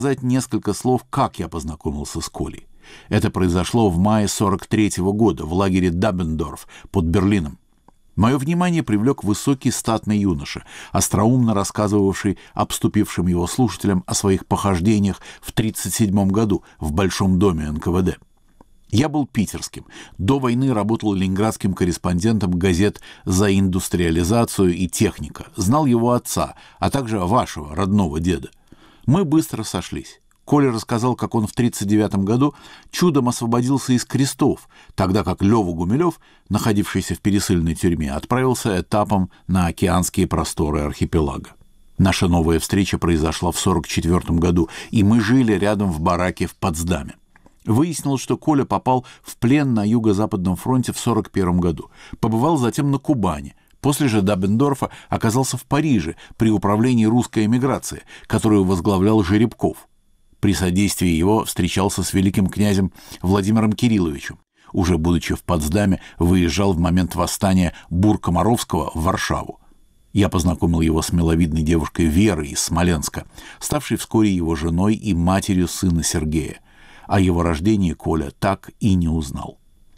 сказать несколько слов, как я познакомился с Колей. Это произошло в мае 43-го года в лагере Даббендорф под Берлином. Мое внимание привлек высокий статный юноша, остроумно рассказывавший обступившим его слушателям о своих похождениях в 1937 году в Большом доме НКВД. Я был питерским. До войны работал ленинградским корреспондентом газет «За индустриализацию» и «Техника». Знал его отца, а также вашего родного деда. Мы быстро сошлись. Коля рассказал, как он в 1939 году чудом освободился из крестов, тогда как Лёва Гумилёв, находившийся в пересыльной тюрьме, отправился этапом на океанские просторы архипелага. Наша новая встреча произошла в 1944 году, и мы жили рядом в бараке в Потсдаме. Выяснилось, что Коля попал в плен на Юго-Западном фронте в 1941 году, побывал затем на Кубани. После же Даббендорфа оказался в Париже при управлении русской эмиграции, которую возглавлял Жеребков. При содействии его встречался с великим князем Владимиром Кирилловичем. Уже будучи в Потсдаме, выезжал в момент восстания Бур-Комаровского в Варшаву. Я познакомил его с миловидной девушкой Верой из Смоленска, ставшей вскоре его женой и матерью сына Сергея. О его рождении Коля так и не узнал.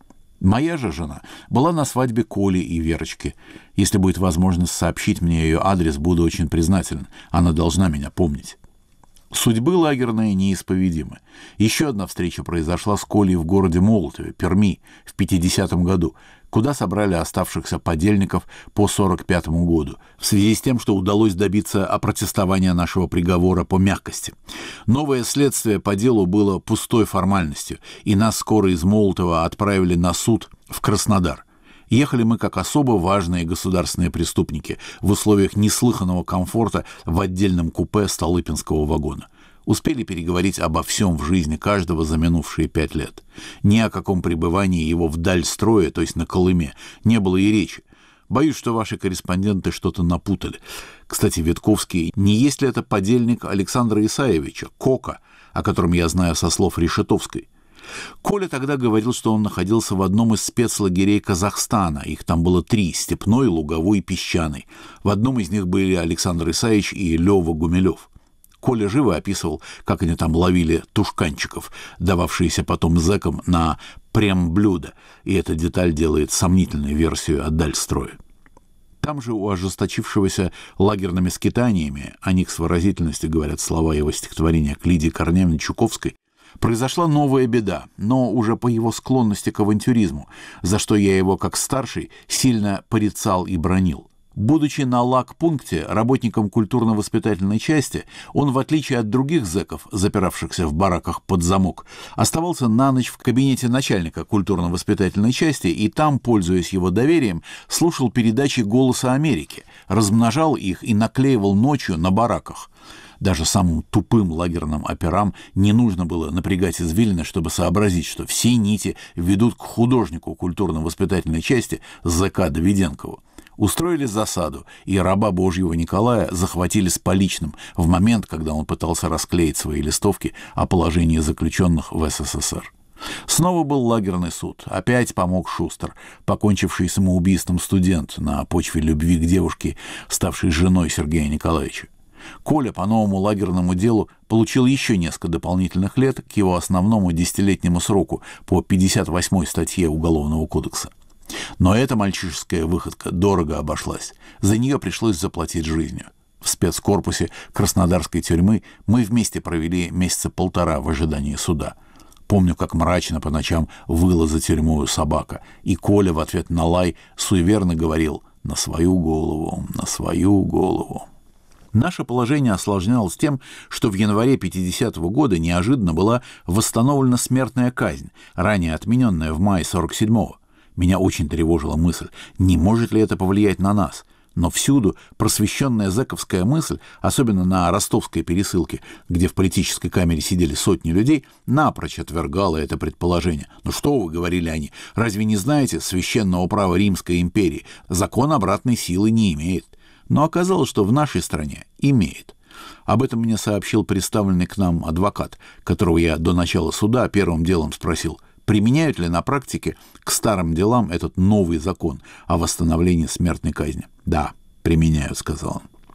Моя же жена была на свадьбе Коли и Верочки. Если будет возможность сообщить мне ее адрес, буду очень признателен. Она должна меня помнить. Судьбы лагерные неисповедимы. Еще одна встреча произошла с Колей в городе Молотове, Перми, в 50-м году, куда собрали оставшихся подельников по 45 году, в связи с тем, что удалось добиться опротестования нашего приговора по мягкости. Новое следствие по делу было пустой формальностью, и нас скоро из Молотова отправили на суд в Краснодар. Ехали мы как особо важные государственные преступники в условиях неслыханного комфорта в отдельном купе Столыпинского вагона. Успели переговорить обо всем в жизни каждого за минувшие 5 лет. Ни о каком пребывании его вдаль строя, то есть на Колыме, не было и речи. Боюсь, что ваши корреспонденты что-то напутали. Кстати, Витковский, не есть ли это подельник Александра Исаевича, Кока, о котором я знаю со слов Решетовской? Коля тогда говорил, что он находился в одном из спецлагерей Казахстана. Их там было 3 – Степной, Луговой и Песчаный. В одном из них были Александр Исаевич и Лёва Гумилёв. Коля живо описывал, как они там ловили тушканчиков, дававшиеся потом зэкам на прем-блюдо, и эта деталь делает сомнительной версию о дальстроя. Там же у ожесточившегося лагерными скитаниями, о них с выразительностью говорят слова его стихотворения к Лидии Корнеевне Чуковской, произошла новая беда, но уже по его склонности к авантюризму, за что я его, как старший, сильно порицал и бранил. Будучи на лагпункте работником культурно-воспитательной части, он, в отличие от других зэков, запиравшихся в бараках под замок, оставался на ночь в кабинете начальника культурно-воспитательной части и там, пользуясь его доверием, слушал передачи «Голоса Америки», размножал их и наклеивал ночью на бараках. Даже самым тупым лагерным операм не нужно было напрягать извилины, чтобы сообразить, что все нити ведут к художнику культурно-воспитательной части зэка Давиденкову. Устроили засаду, и раба Божьего Николая захватили с поличным в момент, когда он пытался расклеить свои листовки о положении заключенных в СССР. Снова был лагерный суд. Опять помог Шустер, покончивший самоубийством студент на почве любви к девушке, ставшей женой Сергея Николаевича. Коля по новому лагерному делу получил еще несколько дополнительных лет к его основному 10-летнему сроку по 58-й статье Уголовного кодекса. Но эта мальчишеская выходка дорого обошлась. За нее пришлось заплатить жизнью. В спецкорпусе Краснодарской тюрьмы мы вместе провели месяца 1,5 в ожидании суда. Помню, как мрачно по ночам выла за тюрьмою собака, и Коля в ответ на лай суеверно говорил «на свою голову, на свою голову». Наше положение осложнялось тем, что в январе 50-го года неожиданно была восстановлена смертная казнь, ранее отмененная в мае 47-го. Меня очень тревожила мысль, не может ли это повлиять на нас. Но всюду просвещенная зэковская мысль, особенно на ростовской пересылке, где в политической камере сидели сотни людей, напрочь отвергала это предположение. «Ну что вы, — говорили они, — разве не знаете священного права Римской империи? Закон обратной силы не имеет». Но оказалось, что в нашей стране имеет. Об этом мне сообщил представленный к нам адвокат, которого я до начала суда первым делом спросил, применяют ли на практике к старым делам этот новый закон о восстановлении смертной казни. «Да, применяют», — сказал он.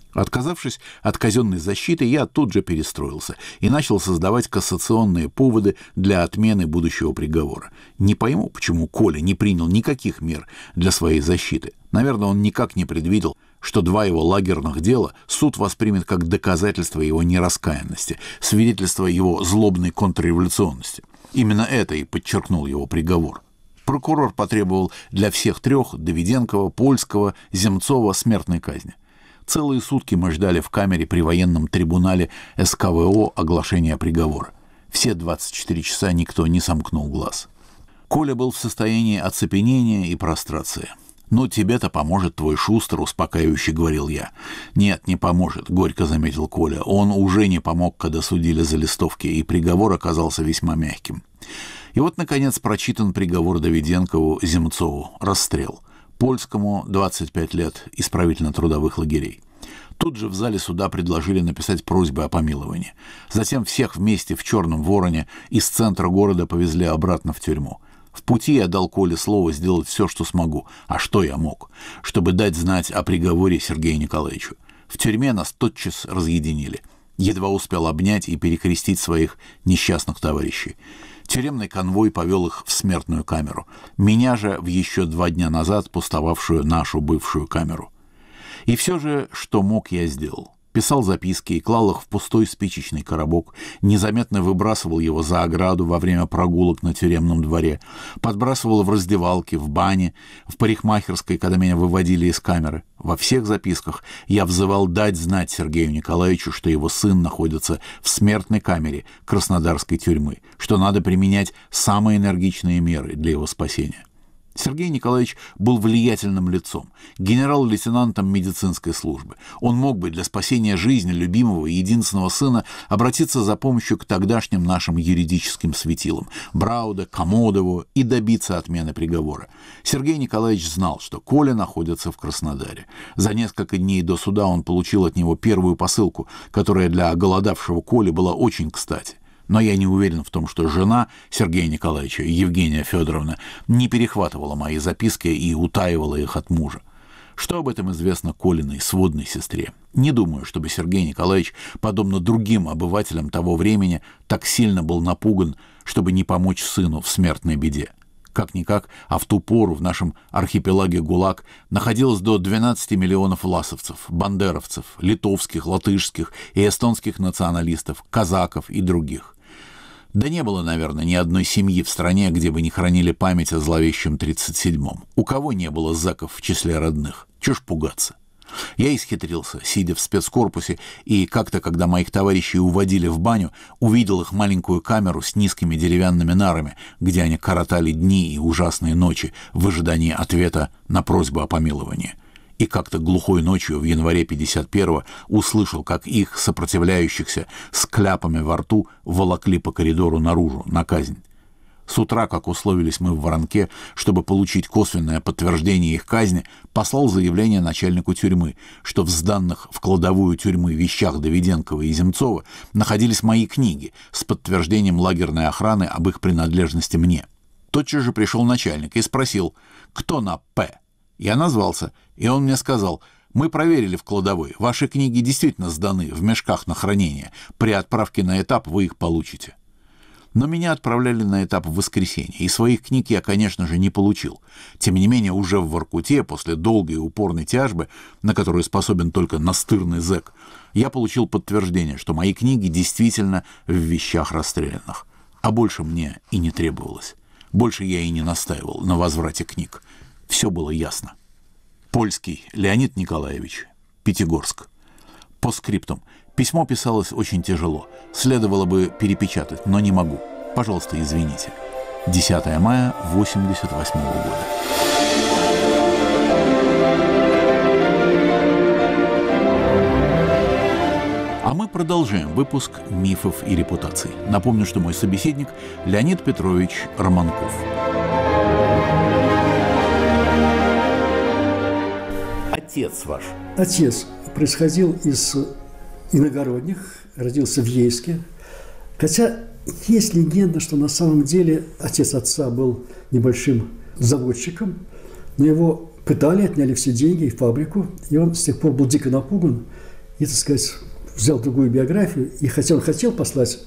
Отказавшись от казенной защиты, я тут же перестроился и начал создавать кассационные поводы для отмены будущего приговора. Не пойму, почему Коля не принял никаких мер для своей защиты. Наверное, он никак не предвидел, что 2 его лагерных дела суд воспримет как доказательство его нераскаянности, свидетельство его злобной контрреволюционности. Именно это и подчеркнул его приговор. Прокурор потребовал для всех 3 – Давиденкова, Польского, Земцова – смертной казни. Целые сутки мы ждали в камере при военном трибунале СКВО оглашения приговора. Все 24 часа никто не сомкнул глаз. Коля был в состоянии оцепенения и прострации. «Ну, тебе-то поможет твой Шустер», — успокаивающе говорил я. «Нет, не поможет», — горько заметил Коля. «Он уже не помог, когда судили за листовки, и приговор оказался весьма мягким». И вот, наконец, прочитан приговор Давиденкову, Земцову. Расстрел. Польскому 25 лет исправительно-трудовых лагерей. Тут же в зале суда предложили написать просьбы о помиловании. Затем всех вместе в «Черном вороне» из центра города повезли обратно в тюрьму. В пути я дал Коле слово сделать все, что смогу. А что я мог? Чтобы дать знать о приговоре Сергею Николаевичу. В тюрьме нас тотчас разъединили. Едва успел обнять и перекрестить своих несчастных товарищей. Тюремный конвой повел их в смертную камеру. Меня же в еще 2 дня назад пустовавшую нашу бывшую камеру. И все же, что мог, я сделал. Писал записки и клал их в пустой спичечный коробок, незаметно выбрасывал его за ограду во время прогулок на тюремном дворе, подбрасывал в раздевалке, в бане, в парикмахерской, когда меня выводили из камеры. Во всех записках я взывал дать знать Сергею Николаевичу, что его сын находится в смертной камере Краснодарской тюрьмы, что надо применять самые энергичные меры для его спасения. Сергей Николаевич был влиятельным лицом, генерал-лейтенантом медицинской службы. Он мог бы для спасения жизни любимого и единственного сына обратиться за помощью к тогдашним нашим юридическим светилам – Брауда, Комодову и добиться отмены приговора. Сергей Николаевич знал, что Коля находится в Краснодаре. За несколько дней до суда он получил от него первую посылку, которая для оголодавшего Коли была очень кстати. Но я не уверен в том, что жена Сергея Николаевича, Евгения Федоровна, не перехватывала мои записки и утаивала их от мужа. Что об этом известно Колиной сводной сестре? Не думаю, чтобы Сергей Николаевич, подобно другим обывателям того времени, так сильно был напуган, чтобы не помочь сыну в смертной беде. Как-никак, а в ту пору в нашем архипелаге ГУЛАГ находилось до 12 миллионов власовцев, бандеровцев, литовских, латышских и эстонских националистов, казаков и других. Да не было, наверное, ни одной семьи в стране, где бы не хранили память о зловещем 37-м. У кого не было зэков в числе родных? Чего ж пугаться? Я исхитрился, сидя в спецкорпусе, и как-то, когда моих товарищей уводили в баню, увидел их маленькую камеру с низкими деревянными нарами, где они коротали дни и ужасные ночи в ожидании ответа на просьбу о помиловании. И как-то глухой ночью в январе 51-го услышал, как их, сопротивляющихся, с кляпами во рту, волокли по коридору наружу, на казнь. С утра, как условились мы в Воронке, чтобы получить косвенное подтверждение их казни, послал заявление начальнику тюрьмы, что в сданных в кладовую тюрьмы вещах Давиденкова и Земцова находились мои книги с подтверждением лагерной охраны об их принадлежности мне. Тотчас же пришел начальник и спросил, кто на «П». Я назвался, и он мне сказал: «Мы проверили в кладовой, ваши книги действительно сданы в мешках на хранение, при отправке на этап вы их получите». Но меня отправляли на этап в воскресенье, и своих книг я, конечно же, не получил. Тем не менее, уже в Воркуте, после долгой и упорной тяжбы, на которую способен только настырный зэк, я получил подтверждение, что мои книги действительно в вещах расстрелянных. А больше мне и не требовалось. Больше я и не настаивал на возврате книг. Все было ясно. Польский Леонид Николаевич, Пятигорск. По скриптум. Письмо писалось очень тяжело. Следовало бы перепечатать, но не могу. Пожалуйста, извините. 10 мая 1988 года. А мы продолжаем выпуск «Мифов и репутаций». Напомню, что мой собеседник Леонид Петрович Романков. Отец ваш. Отец происходил из иногородних, родился в Ейске. Хотя есть легенда, что на самом деле отец отца был небольшим заводчиком, но его пытали, отняли все деньги и фабрику, и он с тех пор был дико напуган и, так сказать, взял другую биографию, и хотя он хотел послать